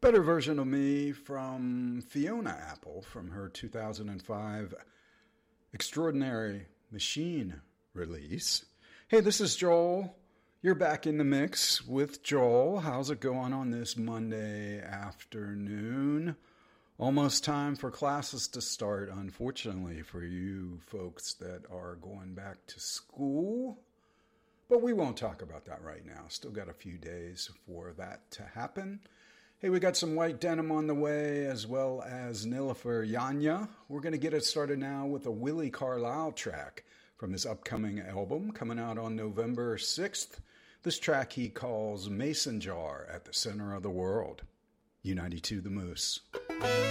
Better Version of Me from Fiona Apple from her 2005 Extraordinary Machine release. Hey, this is Joel. You're back in the mix with Joel. How's it going on this Monday afternoon? Almost time for classes to start, unfortunately, for you folks that are going back to school. But we won't talk about that right now. Still got a few days for that to happen. Hey, we got some White Denim on the way, as well as Nilüfer Yanya. We're going to get it started now with a Willie Carlisle track from his upcoming album, coming out on November 6th. This track he calls Mason Jar at the Center of the World. U92 The Moose.